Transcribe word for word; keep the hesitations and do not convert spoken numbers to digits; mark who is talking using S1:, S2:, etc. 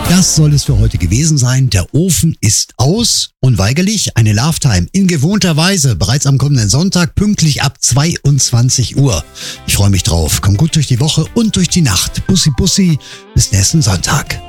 S1: Das soll es für heute gewesen sein. Der Ofen ist aus. Unweigerlich eine Love Time in gewohnter Weise bereits am kommenden Sonntag pünktlich ab zweiundzwanzig Uhr. Ich freue mich drauf. Komm gut durch die Woche und durch die Nacht. Bussi, bussi. Bis nächsten Sonntag.